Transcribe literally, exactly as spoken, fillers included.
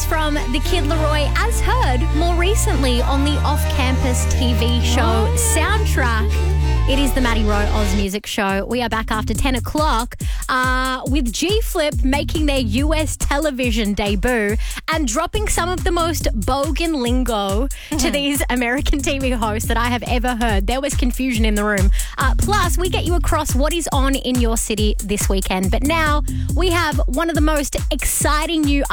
from the Kid Laroi, as heard more recently on the off-campus T V show Soundtrack. It is the Maddie Rowe Oz Music Show. We are back after ten o'clock uh, with G-Flip making their U S television debut and dropping some of the most bogan lingo to these American T V hosts that I have ever heard. There was confusion in the room. Uh, plus, we get you across what is on in your city this weekend. But now we have one of the most exciting new